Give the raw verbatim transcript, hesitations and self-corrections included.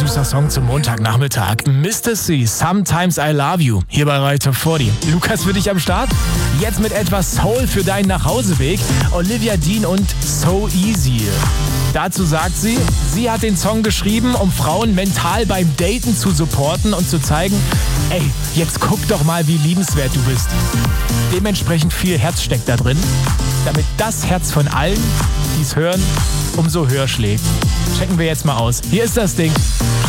süßer Song zum Montagnachmittag. Mister C, Sometimes I Love You, hier bei Ride vierzig. Lukas für dich am Start. Jetzt mit etwas Soul für deinen Nachhauseweg. Olivia Dean und So Easy. Dazu sagt sie, sie hat den Song geschrieben, um Frauen mental beim Daten zu supporten und zu zeigen, ey, jetzt guck doch mal, wie liebenswert du bist. Dementsprechend viel Herz steckt da drin, damit das Herz von allen, die es hören, umso höher schlägt. Checken wir jetzt mal aus. Hier ist das Ding.